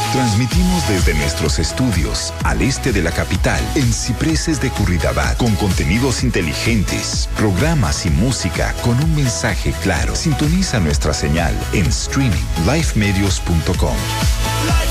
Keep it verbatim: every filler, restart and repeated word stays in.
Transmitimos desde nuestros estudios al este de la capital, en Cipreses de Curridabat, con contenidos inteligentes, programas y música con un mensaje claro. Sintoniza nuestra señal en streaming live medios punto com.